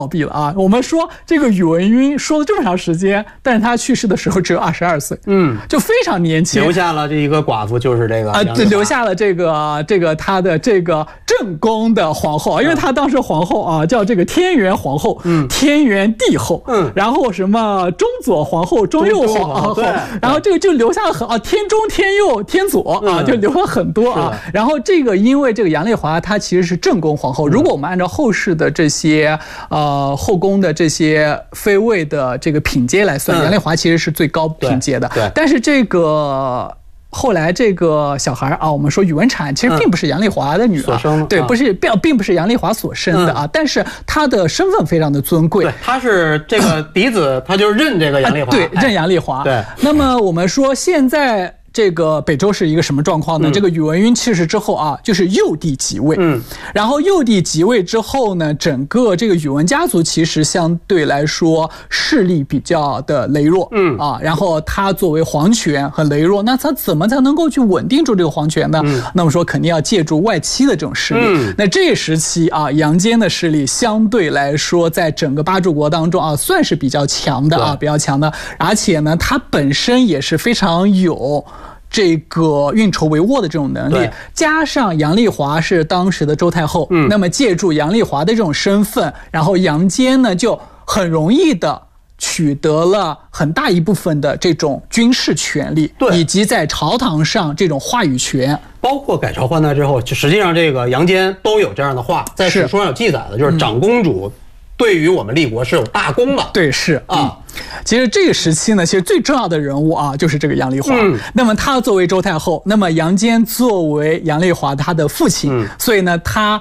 倒闭了啊！我们说这个宇文赟说了这么长时间，但是他去世的时候只有22岁，就非常年轻， 留下了这一个寡妇，就是这个留下了这个他的这个正宫的皇后，因为他当时皇后啊叫这个天元皇后，天元帝后，然后什么中左皇后、中右皇后，然后这个就留下了天中、天右、天左啊，就留了很多啊。然后这个因为这个杨丽华她其实是正宫皇后，如果我们按照后世的这些后宫的这些妃位的这个品阶来算，杨丽华其实是最高品阶的。 对， 但是这个后来这个小孩啊，我们说宇文产其实并不是杨丽华的女儿，对，并不是杨丽华所生的啊，但是她的身份非常的尊贵， 对，她是这个嫡子，她就是认这个杨丽华， 对，认杨丽华。 对， 那么我们说现在这个北周是一个什么状况呢？这个宇文赟去世之后啊，就是幼帝即位，然后幼帝即位之后呢，整个这个宇文家族其实相对来说势力比较的羸弱，然后他作为皇权很羸弱，那他怎么才能够去稳定住这个皇权呢？那么说肯定要借助外戚的这种势力。那这时期啊，杨坚的势力相对来说在整个八柱国当中啊，算是比较强的啊，比较强的，而且呢，他本身也是非常有这个运筹帷幄的这种能力，加上杨丽华是当时的周太后，那么借助杨丽华的这种身份，然后杨坚呢就很容易的取得了很大一部分的这种军事权力，以及在朝堂上这种话语权。 包括改朝换代之后，实际上这个杨坚都有这样的话，在史书上有记载的，就是长公主对于我们立国是有大功的。 对，是啊。其实这个时期呢，其实最重要的人物啊，就是这个杨丽华。那么她作为周太后，那么杨坚作为杨丽华她的父亲，所以呢，他